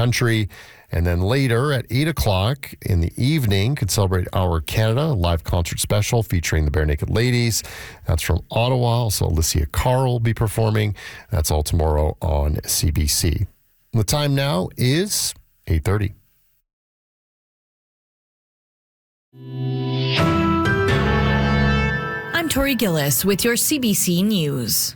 country. And then later at 8 o'clock in the evening, could celebrate Our Canada, a live concert special featuring the Bare Naked Ladies. That's from Ottawa. Also, Alicia Carr will be performing. That's all tomorrow on CBC. The time now is 8:30. I'm Tori Gillis with your CBC News.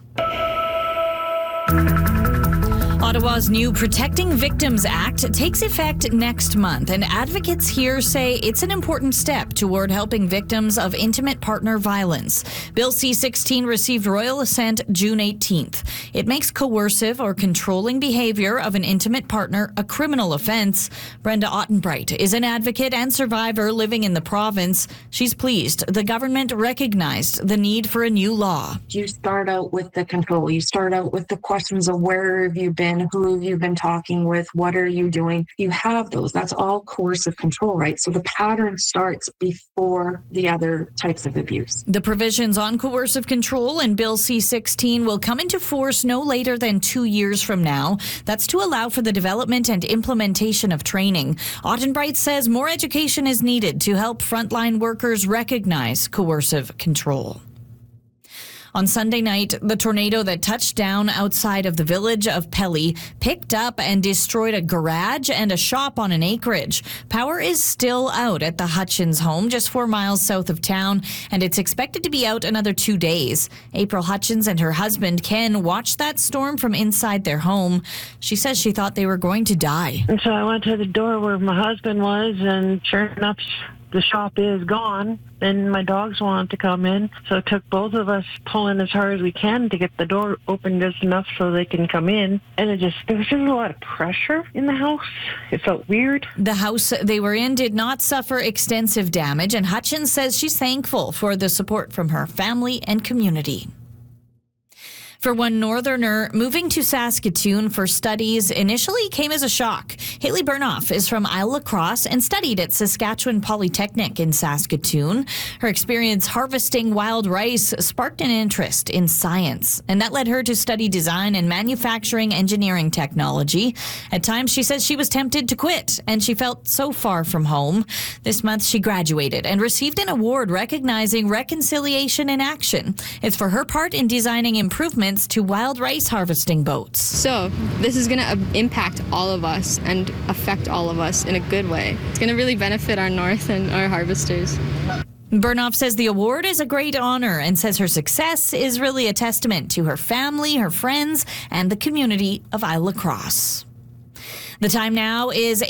Ottawa's new Protecting Victims Act takes effect next month, and advocates here say it's an important step toward helping victims of intimate partner violence. Bill C-16 received royal assent June 18th. It makes coercive or controlling behavior of an intimate partner a criminal offense. Brenda Ottenbright is an advocate and survivor living in the province. She's pleased the government recognized the need for a new law. You start out with the control. You start out with the questions of where have you been? Who have you been talking with? What are you doing? You have those. That's all coercive control, right? So the pattern starts before the other types of abuse. The provisions on coercive control in Bill C-16 will come into force no later than 2 years from now. That's to allow for the development and implementation of training. Ottenbright says more education is needed to help frontline workers recognize coercive control. On Sunday night, the tornado that touched down outside of the village of Pelly picked up and destroyed a garage and a shop on an acreage. Power is still out at the Hutchins home just 4 miles south of town, and it's expected to be out another 2 days. April Hutchins and her husband, Ken, watched that storm from inside their home. She says she thought they were going to die. And so I went to the door where my husband was, and sure enough, the shop is gone, and my dogs wanted to come in. So it took both of us pulling as hard as we can to get the door open just enough so they can come in. And there was just a lot of pressure in the house. It felt weird. The house they were in did not suffer extensive damage, and Hutchins says she's thankful for the support from her family and community. For one northerner, moving to Saskatoon for studies initially came as a shock. Haley Burnoff is from Isle La Crosse and studied at Saskatchewan Polytechnic in Saskatoon. Her experience harvesting wild rice sparked an interest in science, and that led her to study design and manufacturing engineering technology. At times, she says she was tempted to quit, and she felt so far from home. This month, she graduated and received an award recognizing reconciliation in action. It's for her part in designing improvements to wild rice harvesting boats. So this is going to impact all of us and affect all of us in a good way. It's going to really benefit our north and our harvesters. Burnoff says the award is a great honor and says her success is really a testament to her family, her friends, and the community of Isle La Crosse. The time now is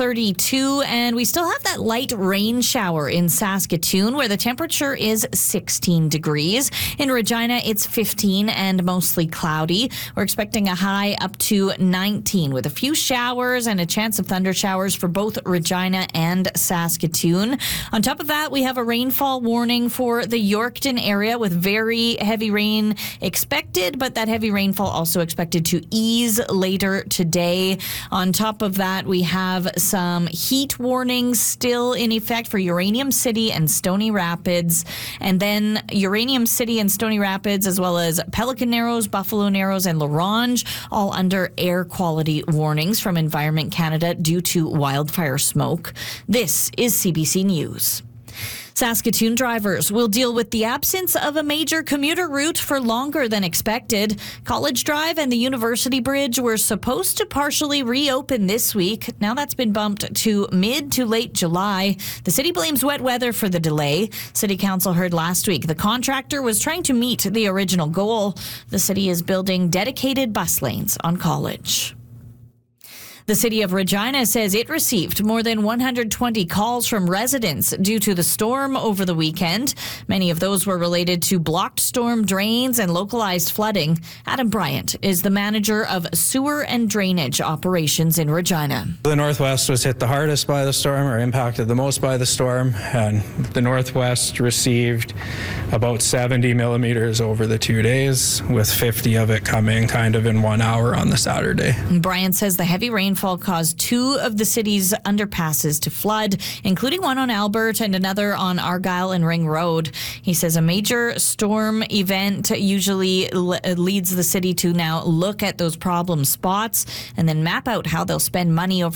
8:32, and we still have that light rain shower in Saskatoon where the temperature is 16 degrees. In Regina, it's 15 and mostly cloudy. We're expecting a high up to 19 with a few showers and a chance of thunder showers for both Regina and Saskatoon. On top of that, we have a rainfall warning for the Yorkton area with very heavy rain expected, but that heavy rainfall also expected to ease later today. On top of that, we have some heat warnings still in effect for Uranium City and Stony Rapids. And then Uranium City and Stony Rapids, as well as Pelican Narrows, Buffalo Narrows, and La Ronge, all under air quality warnings from Environment Canada due to wildfire smoke. This is CBC News. Saskatoon drivers will deal with the absence of a major commuter route for longer than expected. College Drive and the University Bridge were supposed to partially reopen this week. Now that's been bumped to mid to late July. The city blames wet weather for the delay. City Council heard last week the contractor was trying to meet the original goal. The city is building dedicated bus lanes on College. The city of Regina says it received more than 120 calls from residents due to the storm over the weekend. Many of those were related to blocked storm drains and localized flooding. Adam Bryant is the manager of sewer and drainage operations in Regina. The Northwest was hit the hardest by the storm, or impacted the most by the storm, and the Northwest received about 70 millimeters over the 2 days, with 50 of it coming kind of in 1 hour on the Saturday. Bryant says the heavy rainfall caused two of the city's underpasses to flood, including one on Albert and another on Argyle and Ring Road. He says a major storm event usually leads the city to now look at those problem spots and then map out how they'll spend money over